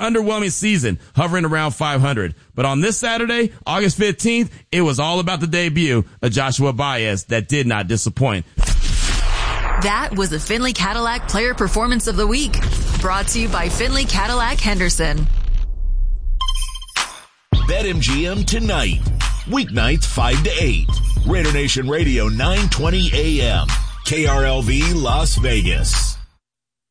underwhelming season, hovering around 500. But on this Saturday, August 15th, it was all about the debut of Joshua Baez that did not disappoint. That was the Findlay Cadillac Player Performance of the Week, brought to you by Findlay Cadillac Henderson. BetMGM tonight, weeknights 5 to 8. Raider Nation Radio 920 AM, KRLV Las Vegas.